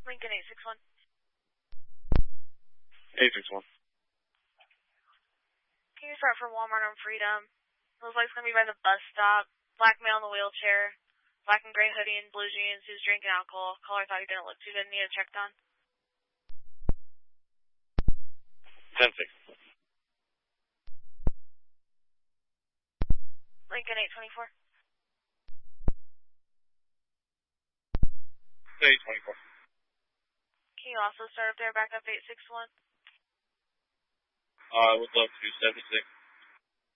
Lincoln 861. 861. Can you start for Walmart on Freedom? Looks like it's going to be by the bus stop. Black male in the wheelchair. Black and gray hoodie and blue jeans who's drinking alcohol. Caller thought he didn't look too good. Needed checked on. 10-6. Lincoln 824. 824. Can you also start up there back up 861? I would love to. 76.